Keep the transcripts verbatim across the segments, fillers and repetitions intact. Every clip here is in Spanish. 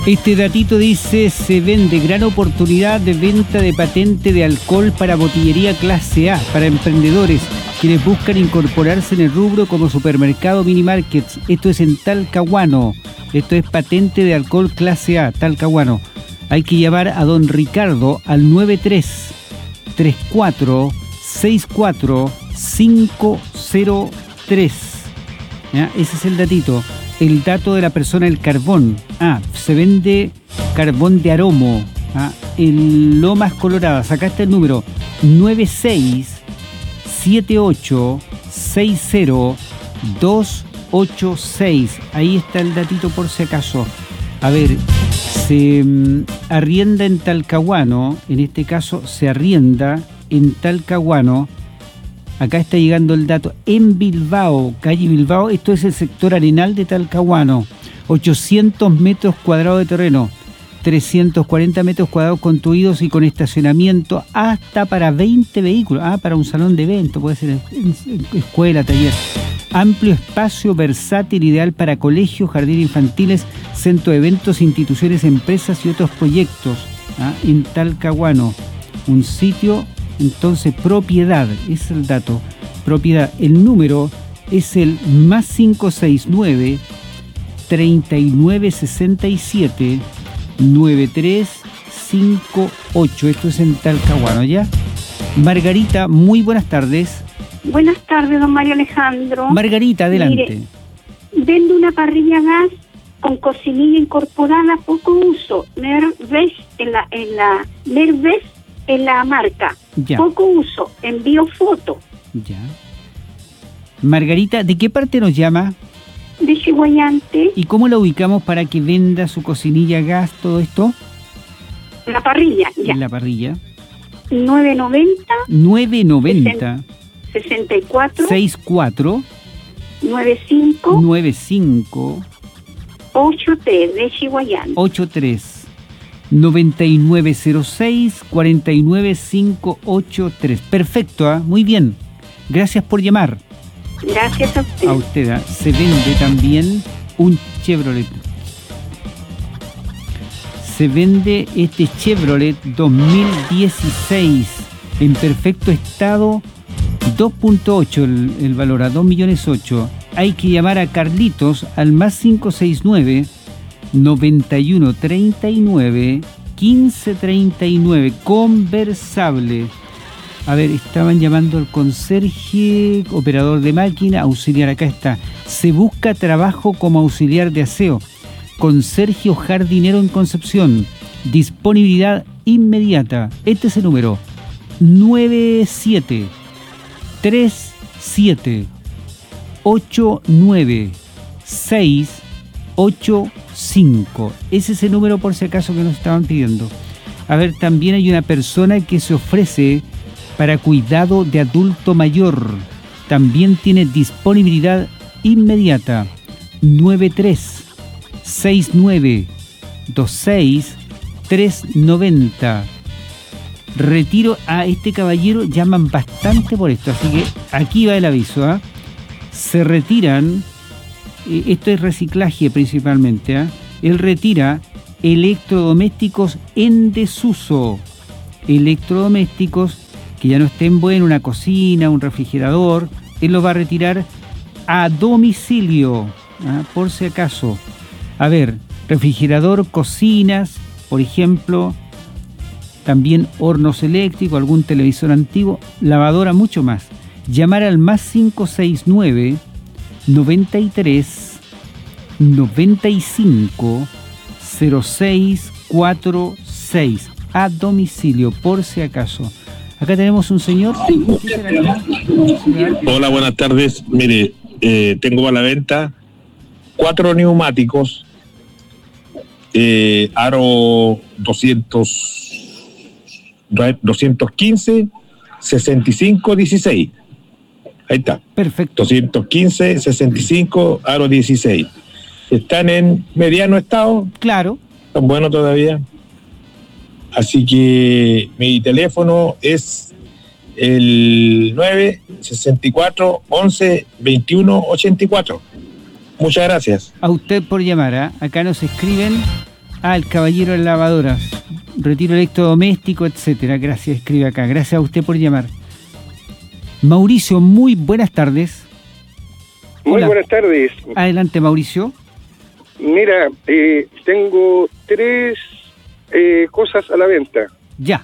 Este datito dice: se vende gran oportunidad de venta de patente de alcohol para botillería clase A, para emprendedores quienes buscan incorporarse en el rubro como supermercado mini markets. Esto es en Talcahuano. Esto es patente de alcohol clase A, Talcahuano. Hay que llamar a don Ricardo al nueve tres tres cuatro seis cuatro cinco cero tres. ¿Ya? Ese es el datito. El dato de la persona, el carbón. Ah, se vende carbón de aromo. ¿Ah? En Lomas Coloradas. Acá está el número nueve seis siete ocho seis cero dos ocho seis. Ahí está el datito por si acaso. A ver, se um, arrienda en Talcahuano. En este caso se arrienda en Talcahuano. Acá está llegando el dato. En Bilbao, calle Bilbao, esto es el sector Arenal de Talcahuano. ochocientos metros cuadrados de terreno, trescientos cuarenta metros cuadrados construidos y con estacionamiento hasta para veinte vehículos. Ah, para un salón de evento, puede ser escuela, taller. Amplio espacio, versátil, ideal para colegios, jardines infantiles, centro de eventos, instituciones, empresas y otros proyectos. ¿Ah? En Talcahuano, un sitio... Entonces, propiedad, es el dato, propiedad. El número es el más cinco seis nueve, treinta y nueve sesenta y siete, noventa y tres cincuenta y ocho. Esto es en Talcahuano, ¿ya? Margarita, muy buenas tardes. Buenas tardes, don Mario Alejandro. Margarita, adelante. Mire, vendo una parrilla gas con cocinilla incorporada, poco uso. Nerves en la, en la, Nerves en la marca. Ya. Poco uso, envío foto. Ya. Margarita, ¿de qué parte nos llama? De Chihuayante. ¿Y cómo la ubicamos para que venda su cocinilla gas, todo esto? La parrilla, ya. En la parrilla. nueve noventa. nueve noventa. sesenta y cuatro. sesenta y cuatro. noventa y cinco. noventa y cinco. ochenta y tres de Chihuayante. ochenta y tres. noventa y nueve cero seis, cuarenta y nueve cinco ochenta y tres. Perfecto, ¿eh? Muy bien. Gracias por llamar. Gracias a usted. A usted, ¿eh? Se vende también un Chevrolet. Se vende este Chevrolet dos mil dieciséis en perfecto estado, dos punto ocho el, el valor, a dos millones ocho. Hay que llamar a Carlitos al más cinco seis nueve, noventa y uno treinta y nueve quince treinta y nueve. Conversable. A ver, estaban llamando al conserje, operador de máquina, auxiliar. Acá está. Se busca trabajo como auxiliar de aseo, conserje o jardinero en Concepción. Disponibilidad inmediata. Este es el número nueve siete tres siete ocho nueve seis ocho cinco. Ese es el número por si acaso que nos estaban pidiendo. A ver, también hay una persona que se ofrece para cuidado de adulto mayor. También tiene disponibilidad inmediata. nueve tres seis nueve dos seis tres noventa. Retiro a este caballero, llaman bastante por esto, así que aquí va el aviso. ¿eh? Se retiran. Esto es reciclaje principalmente. ¿eh? Él retira electrodomésticos en desuso. Electrodomésticos que ya no estén buenos, una cocina, un refrigerador. Él los va a retirar a domicilio, ¿eh? por si acaso. A ver, refrigerador, cocinas, por ejemplo, también hornos eléctricos, algún televisor antiguo, lavadora, mucho más. Llamar al más cinco seis nueve, noventa y tres, noventa y cinco, cero seis cuarenta y seis. A domicilio, por si acaso. Acá tenemos un señor. Hola, buenas tardes. Mire, eh, tengo a la venta cuatro neumáticos, eh, aro doscientos, doscientos quince, sesenta y cinco, dieciséis. Ahí está. Perfecto. doscientos quince, sesenta y cinco, aro dieciséis. ¿Están en mediano estado? Claro. ¿Están buenos todavía? Así que mi teléfono es el nueve sesenta y cuatro, once, veintiuno, ochenta y cuatro. Muchas gracias. A usted por llamar. ¿eh? Acá nos escriben Ah, el caballero de la lavadora. Retiro electrodoméstico, etcétera. Gracias, escribe acá. Gracias a usted por llamar. Mauricio, muy buenas tardes. Muy Hola. Buenas tardes. Adelante, Mauricio. Mira, eh, tengo tres eh, cosas a la venta. Ya.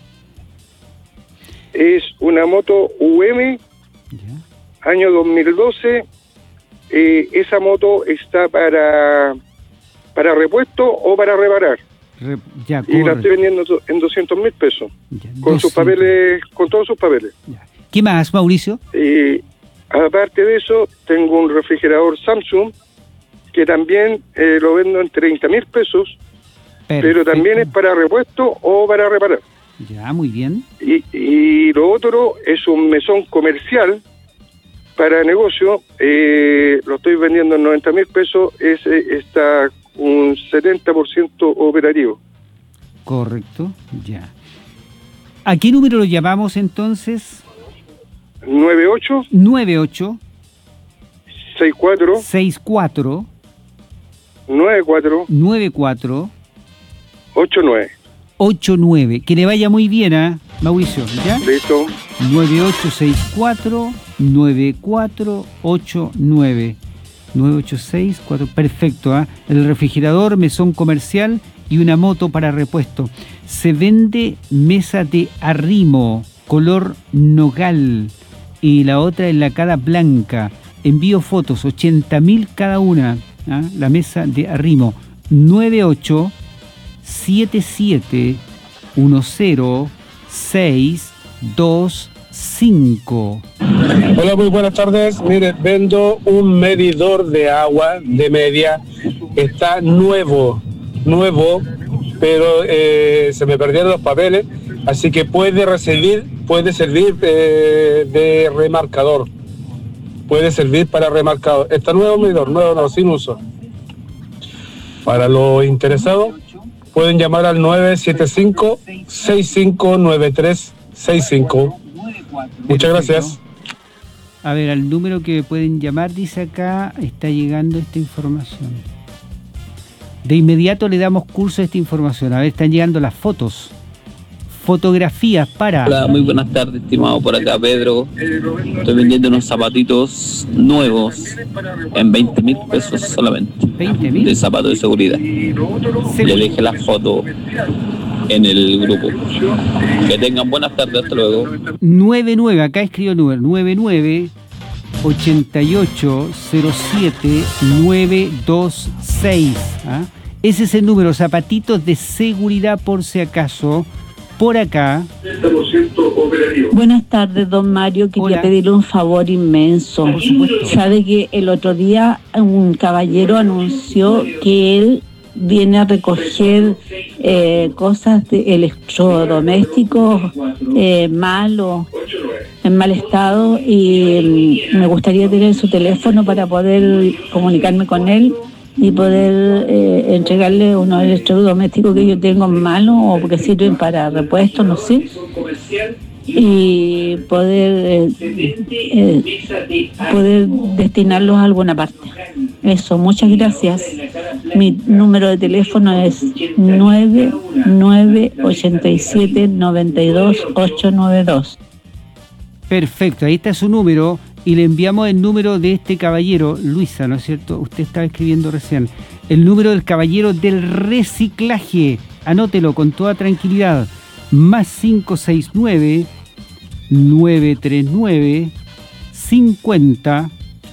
Es una moto U M, ya. año dos mil doce. Eh, esa moto está para, para repuesto o para reparar. Re, ya, y la estoy vendiendo en doscientos mil pesos. Ya, con sus papeles, con todos sus papeles. Ya. ¿Qué más, Mauricio? Y aparte de eso, tengo un refrigerador Samsung que también eh, lo vendo en treinta mil pesos, Perfecto. Pero también es para repuesto o para reparar. Ya, muy bien. Y, y lo otro es un mesón comercial para negocio, eh, lo estoy vendiendo en noventa mil pesos, ese está un setenta por ciento operativo. Correcto, ya. ¿A qué número lo llamamos entonces? nueve ocho nueve ocho seis cuatro seis cuatro nueve cuatro nueve cuatro ocho nueve ocho nueve. Que le vaya muy bien a Mauricio, ¿ya? Listo. nueve ocho seis cuatro nueve cuatro ocho nueve. nueve ocho seis cuatro. Perfecto, ¿eh? El refrigerador, mesón comercial y una moto para repuesto. Se vende mesa de arrimo, color nogal, y la otra en lacada blanca. Envío fotos, ochenta mil cada una. ¿Ah? La mesa de arrimo. nueve ocho siete siete uno cero seis dos cinco. Hola, muy buenas tardes. Mire, vendo un medidor de agua de media. Está nuevo, nuevo, pero eh, se me perdieron los papeles, así que puede recibir, puede servir eh, de remarcador. Puede servir para remarcador. Está nuevo medidor, nuevo no, sin uso. Para los interesados, pueden llamar al nueve siete cinco seis cinco nueve tres seis cinco. Muchas gracias. A ver, al número que pueden llamar, dice acá, está llegando esta información. De inmediato le damos curso a esta información. A ver, están llegando las fotos. Fotografías para... Hola, muy buenas tardes, estimado, por acá Pedro. Estoy vendiendo unos zapatitos nuevos en veinte mil pesos solamente. ¿veinte mil? De zapatos de seguridad. Le dejé la foto en el grupo. Que tengan buenas tardes, hasta luego. noventa y nueve, acá escribo el número, noventa y nueve ochenta y ocho cero siete nueve dos seis. ¿Ah? Ese es el número, zapatitos de seguridad por si acaso. Por acá. Buenas tardes, don Mario. Quería Hola. pedirle un favor inmenso. Por supuesto. Sabe que el otro día un caballero anunció que él viene a recoger eh, cosas de electrodomésticos eh, malos, en mal estado, y mm, me gustaría tener su teléfono para poder comunicarme con él y poder eh, entregarle unos electrodomésticos que yo tengo malos o porque sirven para repuestos, no sé, y poder eh, eh, poder destinarlos a alguna parte. Eso, muchas gracias. Mi número de teléfono es nueve nueve ocho siete nueve dos ocho nueve dos. Perfecto, ahí está su número y le enviamos el número de este caballero, Luisa, ¿no es cierto? Usted estaba escribiendo recién. El número del caballero del reciclaje. Anótelo con toda tranquilidad. Más cinco seis nueve nueve tres nueve cincuenta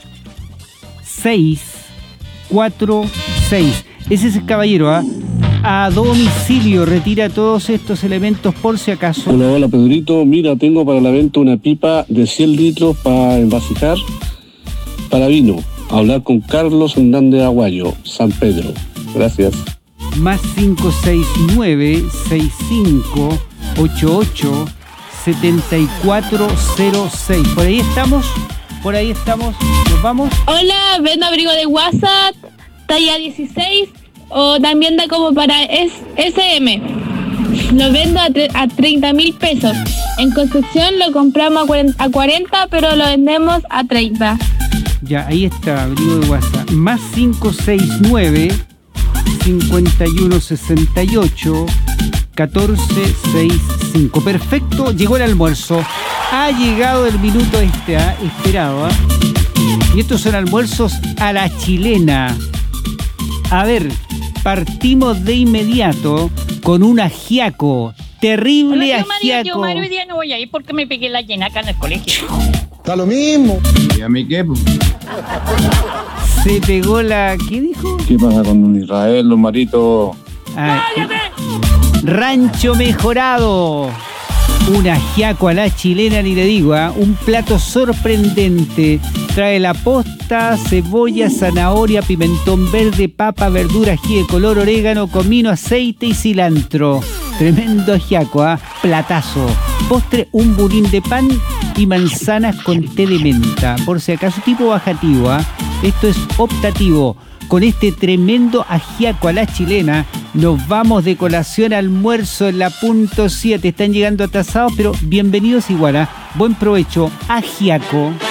seis cuatro seis. Ese es el caballero, ¿ah? A domicilio retira todos estos elementos por si acaso. Hola, hola Pedrito, mira, tengo para la venta una pipa de cien litros para envasijar para vino. Hablar con Carlos Hernández Aguayo, San Pedro. Gracias. Más cinco seis nueve seis cinco ocho ocho siete cuatro cero seis. Por ahí estamos, por ahí estamos, nos vamos. Hola, vendo abrigo de WhatsApp, talla dieciséis, o también da como para S M. Lo vendo a, a treinta mil pesos. En Concepción lo compramos a cuarenta, pero lo vendemos a treinta. Ya, ahí está, abrigo de WhatsApp. Más cinco seis nueve cincuenta y uno sesenta y ocho catorce sesenta y cinco. Perfecto, llegó el almuerzo. Ha llegado el minuto este, ¿eh? esperado. ¿eh? Y estos son almuerzos a la chilena. A ver, partimos de inmediato con un ajiaco. Terrible Hola, María, ajiaco. yo Mario, hoy día no voy a ir porque me pegué la llena acá en el colegio. Está lo mismo. ¿Y a mí qué? Se pegó la... ¿Qué dijo? ¿Qué pasa con un Israel, los maritos? Ah, Rancho Mejorado. Un ajiaco a la chilena, ni le digo, ¿eh? Un plato sorprendente. Trae la posta, cebolla, zanahoria, pimentón verde, papa, verdura, ají de color, orégano, comino, aceite y cilantro. Tremendo ajiaco, ¿eh? Platazo. Postre, un budín de pan y manzanas con té de menta. Por si acaso, tipo bajativo, ¿eh? Esto es optativo. Con este tremendo ajiaco a la chilena, nos vamos de colación a almuerzo en la punto siete. Están llegando atrasados, pero bienvenidos igual, ¿eh? Buen provecho, ajiaco.